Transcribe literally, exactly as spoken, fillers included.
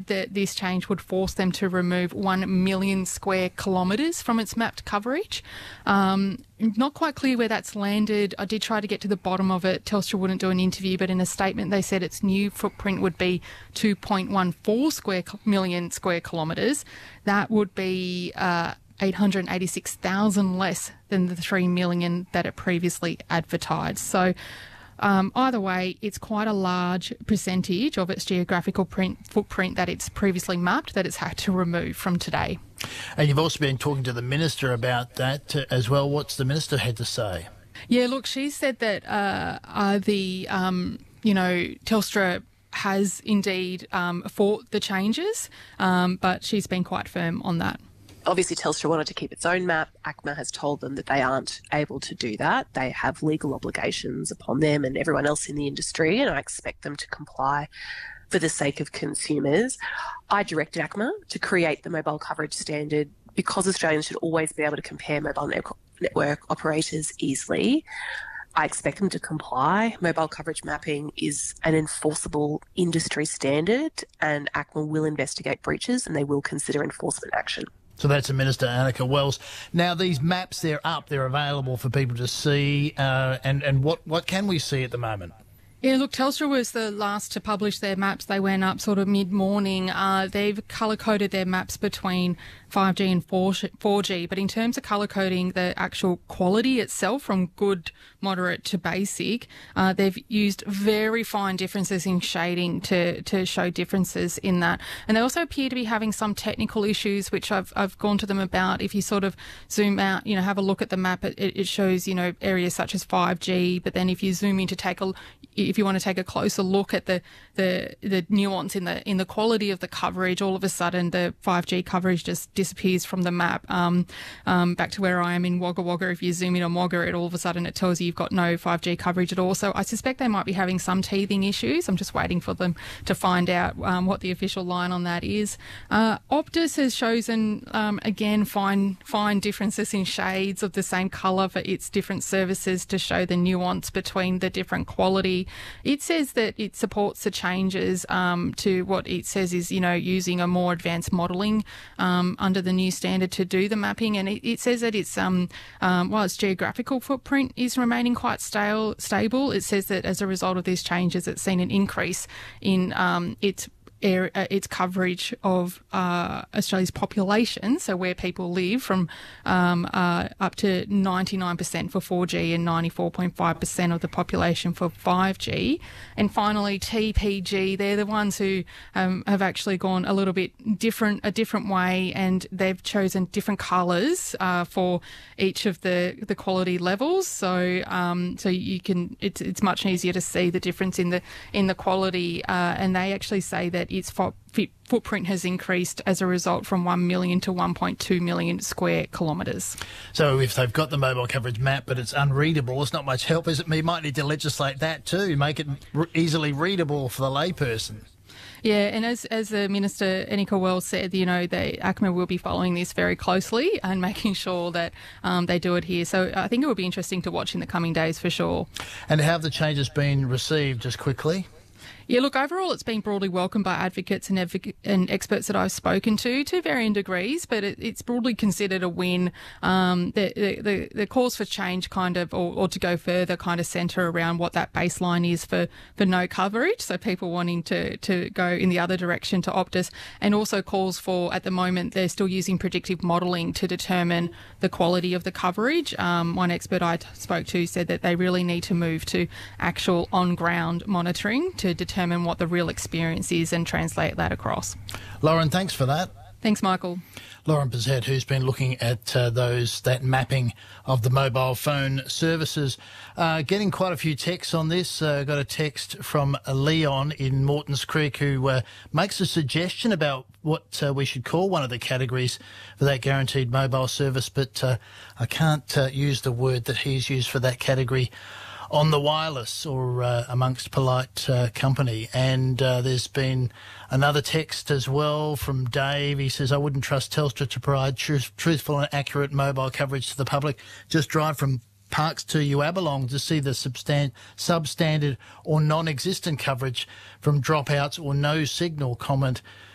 that this change would force them to remove one million square kilometres from its mapped coverage. Um, not quite clear where that's landed. I did try to get to the bottom of it. Telstra wouldn't do an interview, but in a statement they said its new footprint would be two point one four square million square kilometres. That would be uh, eight hundred eighty-six thousand less than the three million that it previously advertised. So um, either way, it's quite a large percentage of its geographical print, footprint that it's previously mapped that it's had to remove from today. And you've also been talking to the Minister about that uh, as well. What's the Minister had to say? Yeah, look, she said that uh, uh, the, um, you know, Telstra has indeed um, fought the changes, um, but she's been quite firm on that. Obviously, Telstra wanted to keep its own map. A C M A has told them that they aren't able to do that. They have legal obligations upon them and everyone else in the industry, and I expect them to comply for the sake of consumers. I directed A C M A to create the mobile coverage standard because Australians should always be able to compare mobile ne- network operators easily. I expect them to comply. Mobile coverage mapping is an enforceable industry standard, and A C M A will investigate breaches and they will consider enforcement action. So that's the Minister, Annika Wells. Now, these maps, they're up, they're available for people to see, uh, and, and what, what can we see at the moment? Yeah, look, Telstra was the last to publish their maps. They went up sort of mid-morning. Uh, they've colour-coded their maps between five G and four G, but in terms of colour-coding the actual quality itself from good, moderate to basic, uh, they've used very fine differences in shading to, to show differences in that. And they also appear to be having some technical issues, which I've, I've gone to them about. If you sort of zoom out, you know, have a look at the map, it, it shows, you know, areas such as five G, but then if you zoom in to take a if you want to take a closer look at the, the the nuance in the in the quality of the coverage, all of a sudden the five G coverage just disappears from the map. Um, um, back to where I am in Wagga Wagga, if you zoom in on Wagga, it all of a sudden it tells you you've got no five G coverage at all. So I suspect they might be having some teething issues. I'm just waiting for them to find out um, what the official line on that is. Uh, Optus has chosen, um, again, fine, fine differences in shades of the same colour for its different services to show the nuance between the different quality. It says that it supports the changes um, to what it says is, you know, using a more advanced modelling um, under the new standard to do the mapping. And it, it says that it's, um, um, while its geographical footprint is remaining quite stale, stable, it says that as a result of these changes, it's seen an increase in um, its Air, uh, its coverage of uh, Australia's population, so where people live, from um, uh, up to ninety-nine percent for four G and ninety-four point five percent of the population for five G. And finally, T P G, they're the ones who um, have actually gone a little bit different, a different way, and they've chosen different colours uh, for each of the, the quality levels. So um, so you can, it's it's much easier to see the difference in the in the quality, uh, and they actually say that its fo- footprint has increased as a result from one million to one point two million square kilometres. So if they've got the mobile coverage map but it's unreadable, it's not much help, is it? We might need to legislate that too, make it re- easily readable for the layperson. Yeah, and as as the Minister, Annika Wells, said, you know, they, A C M A will be following this very closely and making sure that um, they do it here. So I think it will be interesting to watch in the coming days for sure. And how have the changes been received, just quickly? Yeah, look, overall it's been broadly welcomed by advocates and, advocate and experts that I've spoken to, to varying degrees, but it, it's broadly considered a win. Um, the, the, the calls for change kind of, or, or to go further, kind of centre around what that baseline is for, for no coverage, so people wanting to, to go in the other direction to Optus, and also calls for, at the moment, they're still using predictive modelling to determine the quality of the coverage. Um, one expert I t- spoke to said that they really need to move to actual on-ground monitoring to determine what the real experience is and translate that across. Lauren, thanks for that. Thanks, Michael. Lauren Pizzette, who's been looking at uh, those that mapping of the mobile phone services. Uh, getting quite a few texts on this. Uh, got a text from Leon in Mortons Creek who uh, makes a suggestion about what uh, we should call one of the categories for that guaranteed mobile service, but uh, I can't uh, use the word that he's used for that category on the wireless or uh, amongst polite uh, company. And uh, there's been another text as well from Dave. He says, I wouldn't trust Telstra to provide tr- truthful and accurate mobile coverage to the public. Just drive from Parks to Uabalong to see the substan- substandard or non-existent coverage from dropouts or no signal. Comment